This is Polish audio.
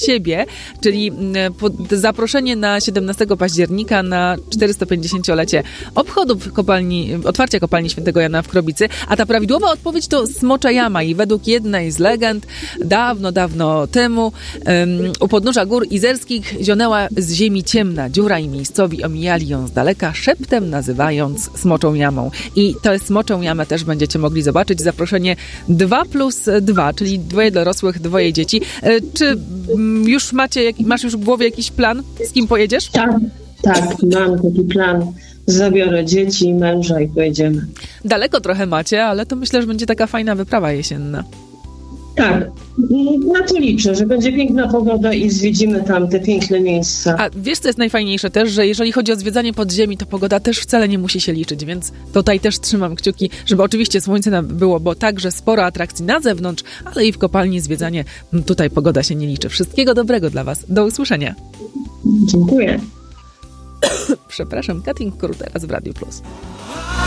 siebie, czyli zaproszenie na 17 października na 450-lecie obchodów otwarcia kopalni Świętego Jana w Krobicy, a ta prawidłowa odpowiedź to Smocza Jama i według jednej z legend dawno temu u podnóża gór izerskich zionęła z ziemi ciemna dziura i miejscowi omijali ją z daleka, szeptem nazywając Smoczą Jamą. I tę Smoczą Jamę też będziecie mogli zobaczyć. Zaproszenie 2+2, czyli 2 dorosłych, 2 dzieci. Czy już masz już w głowie jakiś plan? Z kim pojedziesz? Tak, mam taki plan. Zabiorę dzieci i męża i pojedziemy. Daleko trochę macie, ale to myślę, że będzie taka fajna wyprawa jesienna. Tak, na to liczę, że będzie piękna pogoda i zwiedzimy tam te piękne miejsca. A wiesz, co jest najfajniejsze też, że jeżeli chodzi o zwiedzanie podziemi, to pogoda też wcale nie musi się liczyć, więc tutaj też trzymam kciuki, żeby oczywiście słońce było, bo także sporo atrakcji na zewnątrz, ale i w kopalni zwiedzanie, tutaj pogoda się nie liczy. Wszystkiego dobrego dla Was. Do usłyszenia. Dziękuję. Przepraszam, Katin Kur teraz w Radiu Plus.